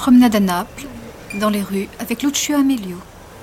promenade à Naples, dans les rues, avec Lucio Amelio.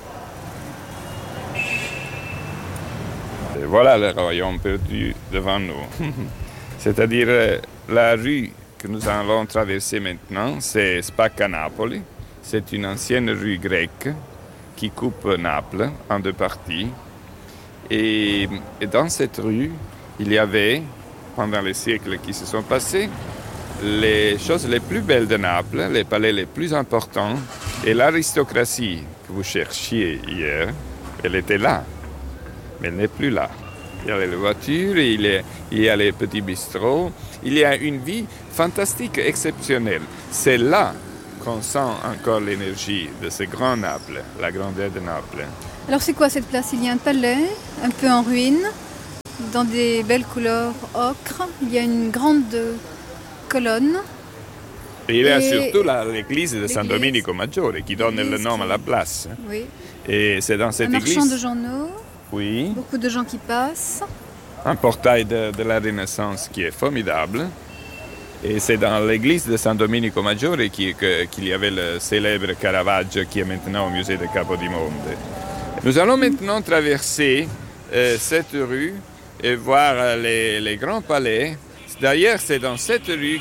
Et voilà le royaume perdu devant nous. C'est-à-dire la rue que nous allons traverser maintenant, c'est Spacca Napoli. C'est une ancienne rue grecque qui coupe Naples en deux parties. Et dans cette rue, il y avait, pendant les siècles qui se sont passés, les choses les plus belles de Naples, les palais les plus importants, et l'aristocratie que vous cherchiez hier, elle était là, mais elle n'est plus là. Il y a les voitures, il y a les petits bistrots, il y a une vie fantastique, exceptionnelle. C'est là qu'on sent encore l'énergie de ce grand Naples, la grandeur de Naples. Alors c'est quoi cette place? Il y a un palais, un peu en ruine, dans des belles couleurs ocre. Il y a une grande colonne. Et il y a surtout l'église de San Domenico Maggiore qui donne le nom à la place. Oui. Et c'est dans cette église... Un marchand de journaux. Oui. Beaucoup de gens qui passent. Un portail de la Renaissance qui est formidable. Et c'est dans l'église de San Domenico Maggiore qu'il y avait le célèbre Caravaggio qui est maintenant au musée de Capodimonte. Nous allons maintenant traverser cette rue et voir les grands palais. D'ailleurs, c'est dans cette rue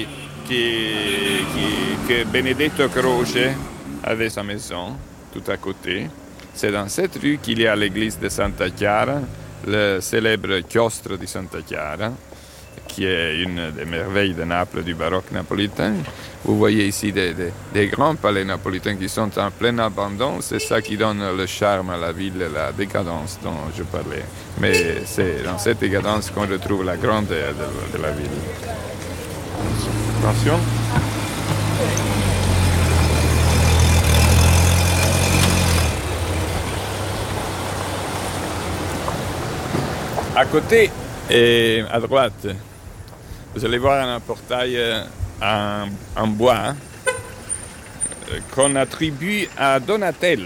que Benedetto Croce avait sa maison, tout à côté. C'est dans cette rue qu'il y a l'église de Santa Chiara, le célèbre chiostro di Santa Chiara, qui est une des merveilles de Naples, du baroque napolitain. Vous voyez ici des grands palais napolitains qui sont en plein abandon. C'est ça qui donne le charme à la ville, la décadence dont je parlais. Mais c'est dans cette décadence qu'on retrouve la grandeur de la ville. Attention. À côté et à droite, vous allez voir un portail en bois qu'on attribue à Donatello.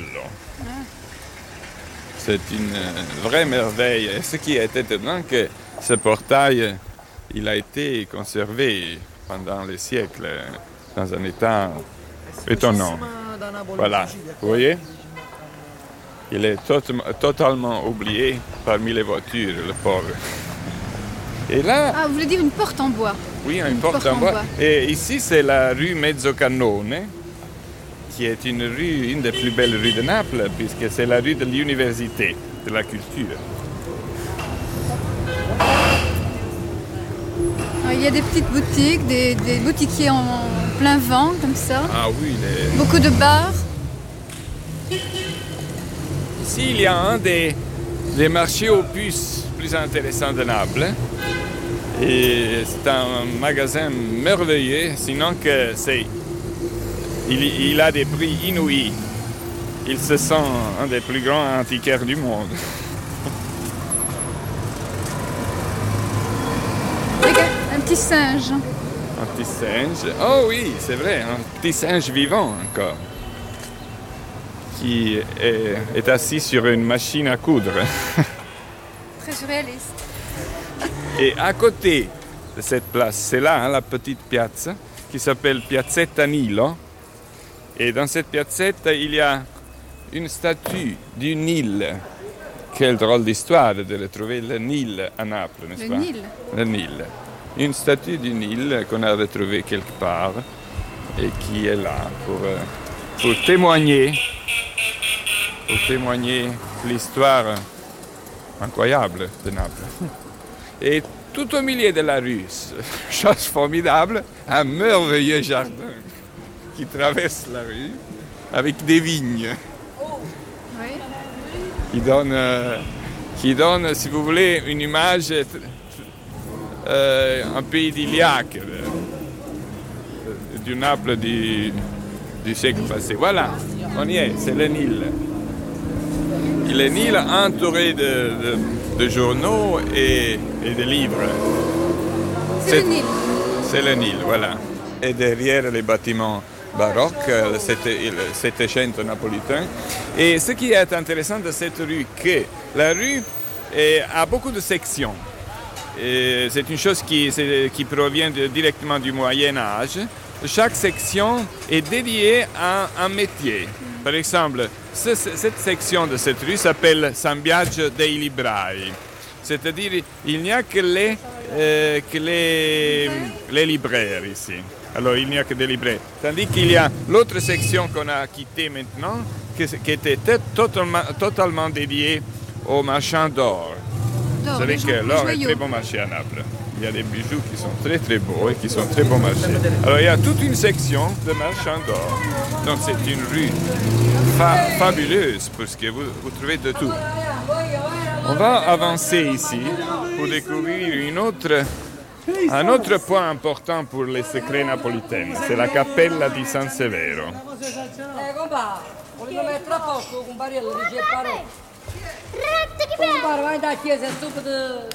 C'est une vraie merveille. Et ce qui est étonnant, que ce portail, il a été conservé pendant les siècles dans un état étonnant. Voilà, vous voyez? Il est totalement oublié parmi les voitures, le pauvre. Et là... Ah, vous voulez dire une porte en bois? Oui, une porte en bois. Et ici, c'est la rue Mezzocannone, qui est une des plus belles rues de Naples, puisque c'est la rue de l'université, de la culture. Ah, il y a des petites boutiques, des boutiquiers en plein vent, comme ça. Ah oui, Beaucoup de bars. Ici, il y a un des marchés aux puces plus intéressants de Naples. Et c'est un magasin merveilleux, sinon que il a des prix inouïs. Il se sent un des plus grands antiquaires du monde. Regarde, un petit singe. Un petit singe. Oh oui, c'est vrai, un petit singe vivant encore, qui est assis sur une machine à coudre. Très surréaliste. Et à côté de cette place, c'est là, la petite piazza, qui s'appelle Piazzetta Nilo. Et dans cette piazzetta, il y a une statue du Nil. Quelle drôle d'histoire de retrouver le Nil à Naples, n'est-ce pas? Nil. Le Nil. Une statue du Nil qu'on a retrouvée quelque part et qui est là pour témoigner l'histoire incroyable de Naples. Et tout au milieu de la rue, chose formidable, un merveilleux jardin qui traverse la rue avec des vignes. Oui. Qui donne, si vous voulez, une image un peu idylliaque du Naples du siècle passé. Voilà, on y est, c'est le Nil. Le Nil entouré de journaux et de livres. C'est le Nil. C'est le Nil, voilà. Et derrière les bâtiments baroques, cet échantillon napolitain. Et ce qui est intéressant de cette rue, que la rue a beaucoup de sections. Et c'est une chose qui provient directement du Moyen Âge, chaque section est dédiée à un métier. Par exemple, cette section de cette rue s'appelle San Biagio dei Librai. C'est-à-dire, il n'y a que les libraires ici. Alors, il n'y a que des libraires. Tandis qu'il y a l'autre section qu'on a quittée maintenant, qui était totalement dédiée aux marchands d'or. Vous savez que l'or est très bon marché à Naples. Il y a des bijoux qui sont très très beaux et qui sont très bon marché. Alors il y a toute une section de marchands d'or. Donc c'est une rue fabuleuse parce que vous trouvez de tout. On va avancer ici pour découvrir un autre point important pour les secrets napolitains. C'est la Cappella di San Severo.